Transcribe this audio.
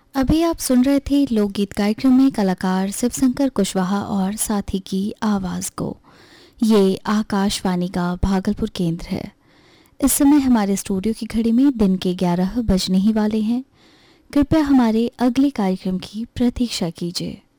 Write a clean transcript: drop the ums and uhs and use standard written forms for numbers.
अभी आप सुन रहे थे लोकगीत कार्यक्रम में कलाकार शिवशंकर कुशवाहा और साथी की आवाज़ को। ये आकाशवाणी का भागलपुर केंद्र है। इस समय हमारे स्टूडियो की घड़ी में दिन के 11 बजने ही वाले हैं। कृपया हमारे अगले कार्यक्रम की प्रतीक्षा कीजिए।